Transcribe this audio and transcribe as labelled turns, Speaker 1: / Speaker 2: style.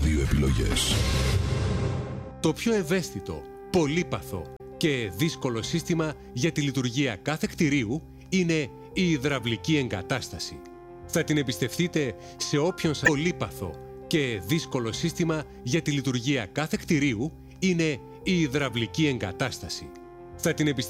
Speaker 1: δύο επιλογές.
Speaker 2: Το πιο ευαίσθητο, πολύπαθο και δύσκολο σύστημα για τη λειτουργία κάθε κτηρίου είναι η υδραυλική εγκατάσταση. Θα την εμπιστευτείτε σε όποιον σας. Πολύπαθο και δύσκολο σύστημα για τη λειτουργία κάθε κτηρίου είναι η υδραυλική εγκατάσταση. Θα την